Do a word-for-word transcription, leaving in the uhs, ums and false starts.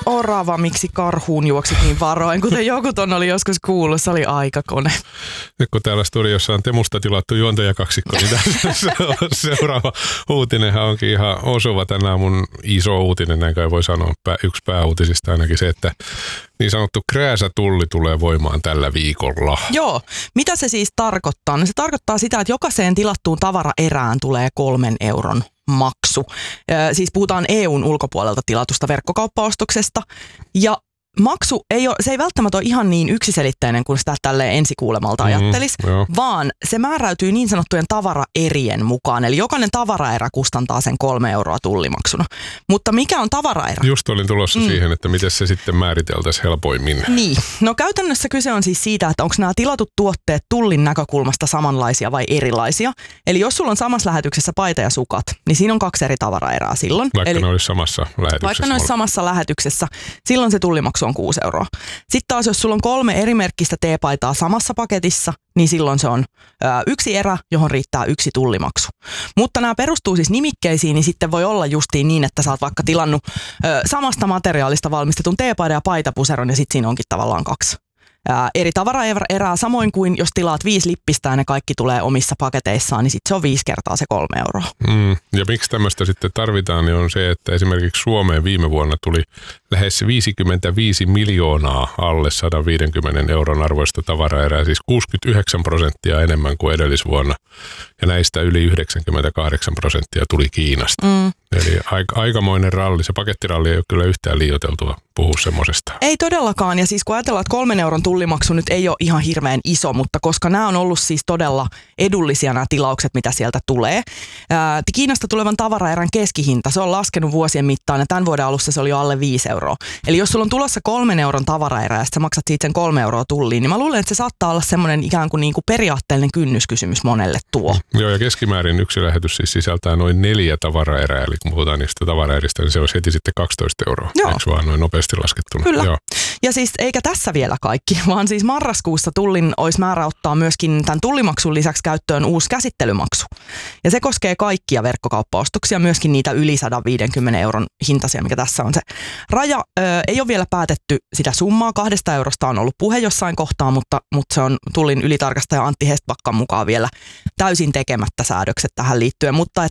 orava, miksi karhuun juoksit niin varoin, kuten joku ton oli joskus kuullut, se oli aikakone. Nyt kun täällä studiossa on Temusta tilattu juontajakaksikko, niin seuraava uutinenhan onkin ihan osuva tänään mun iso uutinen, näin kai voi sanoa, yksi pääuutisista ainakin se, että niin sanottu krääsätulli tulee voimaan tällä viikolla. Joo, mitä se siis tarkoittaa? No se tarkoittaa sitä, että jokaiseen tilattuun tavaraerään tulee kolmen euron maksu. Siis puhutaan E U:n ulkopuolelta tilatusta verkkokauppaostoksesta. Ja maksu ei ole, se ei välttämättä ole ihan niin yksiselitteinen kuin sitä tälleen ensikuulemalta mm, ajattelisi, joo. vaan se määräytyy niin sanottujen tavaraerien mukaan. Eli jokainen tavaraerä kustantaa sen kolme euroa tullimaksuna. Mutta mikä on tavaraerä? Just olin tulossa mm. siihen, että miten se sitten määriteltäisiin helpoimmin. Niin. No käytännössä kyse on siis siitä, että onko nämä tilatut tuotteet tullin näkökulmasta samanlaisia vai erilaisia. Eli jos sulla on samassa lähetyksessä paita ja sukat, niin siinä on kaksi eri tavaraerää silloin. Vaikka Eli, ne olisi samassa lähetyksessä. Vaikka ne olisi samassa lähetyksessä, silloin se tullimaksu on kuusi euroa. Sitten taas, jos sulla on kolme erimerkkistä teepaitaa samassa paketissa, niin silloin se on ö, yksi erä, johon riittää yksi tullimaksu. Mutta nämä perustuu siis nimikkeisiin, niin sitten voi olla justiin niin, että sä oot vaikka tilannut ö, samasta materiaalista valmistetun teepaidan ja paitapuseron, ja sitten siinä onkin tavallaan kaksi ää, eri tavaraerää. Samoin kuin jos tilaat viisi lippistä ja ne kaikki tulee omissa paketeissaan, niin sitten se on viisi kertaa se kolme euroa. Mm, ja miksi tämmöistä sitten tarvitaan, niin on se, että esimerkiksi Suomeen viime vuonna tuli lähes viisikymmentäviisi miljoonaa alle sata viisikymmentä euron arvoista tavaraerää, siis kuusikymmentäyhdeksän prosenttia enemmän kuin edellisvuonna. Ja näistä yli yhdeksänkymmentäkahdeksan prosenttia tuli Kiinasta. Mm. Eli aika, aikamoinen ralli. Se pakettiralli ei ole kyllä yhtään liioiteltua puhua semmoisesta. Ei todellakaan. Ja siis kun ajatellaan, että kolmen euron tullimaksu nyt ei ole ihan hirveän iso, mutta koska nämä on ollut siis todella edullisia nämä tilaukset, mitä sieltä tulee. Ää, Kiinasta tulevan tavaraerän keskihinta, se on laskenut vuosien mittaan ja tämän vuoden alussa se oli jo alle viisi euroa. Eli jos sulla on tulossa kolmen euron tavaraerä ja sä maksat siitä sen kolme euroa tulliin, niin mä luulen, että se saattaa olla semmoinen ikään kuin, niin kuin periaatteellinen kynnyskysymys monelle tuo. Joo, ja keskimäärin yksi lähetys siis sisältää noin neljä tavaraerää, eli kun puhutaan niistä tavaraeristä, niin se olisi heti sitten kaksitoista euroa. Joo. Eikö vaan noin nopeasti laskettuna? Kyllä. Joo. Ja siis eikä tässä vielä kaikki, vaan siis marraskuussa tullin olisi määrä ottaa myöskin tämän tullimaksun lisäksi käyttöön uusi käsittelymaksu. Ja se koskee kaikkia verkkokauppaostoksia, myöskin niitä yli sata viisikymmentä euron hintaisia, mikä tässä on se raja. Ö, ei ole vielä päätetty sitä summaa, kahdesta eurosta on ollut puhe jossain kohtaa, mutta, mutta se on tullin ylitarkastaja Antti Hestbackan mukaan vielä täysin tekemättä säädökset tähän liittyen. Mutta et